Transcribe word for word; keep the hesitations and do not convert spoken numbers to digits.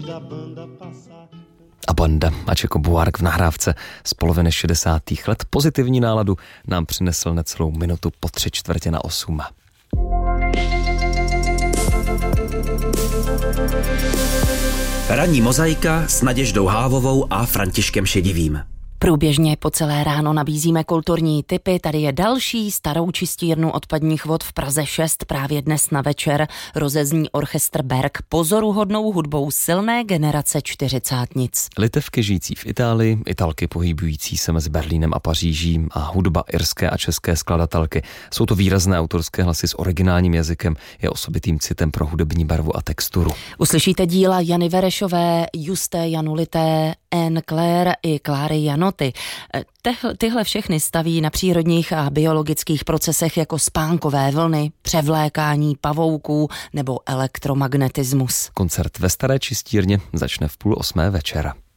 A banda Ačeko Buark v nahrávce z poloviny šedesátých let. Pozitivní náladu nám přinesl necelou minutu po tři čtvrtě na osm. Ranní mozaika s Naděždou Hávovou a Františkem Šedivým. Průběžně po celé ráno nabízíme kulturní tipy. Tady je další starou čistírnu odpadních vod v Praze šest. Právě dnes na večer rozezní orchestr Berg pozoruhodnou hudbou silné generace čtyřicátnic. Litevky žijící v Itálii, Italky pohybující se mezi Berlínem a Paříží a hudba irské a české skladatelky. Jsou to výrazné autorské hlasy s originálním jazykem, je osobitým citem pro hudební barvu a texturu. Uslyšíte díla Jany Verešové, Justé Janulité, Anne Claire i Kláry Janoty. Tehle, tyhle všechny staví na přírodních a biologických procesech jako spánkové vlny, převlékání pavouků nebo elektromagnetismus. Koncert ve Staré čistírně začne v půl osmé večera.